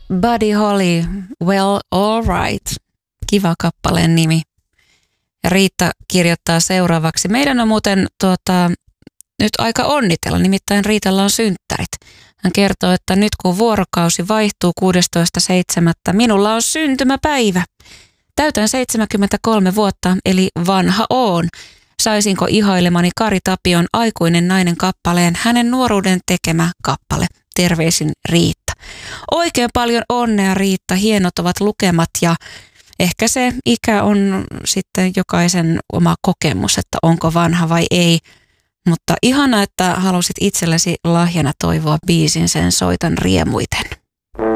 Buddy Holly, Well All Right. Kiva kappaleen nimi. Ja Riitta kirjoittaa seuraavaksi. Meidän on muuten nyt aika onnitella, nimittäin Riitalla on synttärit. Hän kertoo, että nyt kun vuorokausi vaihtuu 16.7. minulla on syntymäpäivä. Täytän 73 vuotta, eli vanha oon. Saisinko ihailemani Kari Tapion Aikuinen nainen kappaleen hänen nuoruuden tekemä kappale? Terveisin Riitta. Oikein paljon onnea Riitta, hienot ovat lukemat ja ehkä se ikä on sitten jokaisen oma kokemus, että onko vanha vai ei. Mutta ihana, että halusit itsellesi lahjana toivoa biisin, sen soitan riemuiten.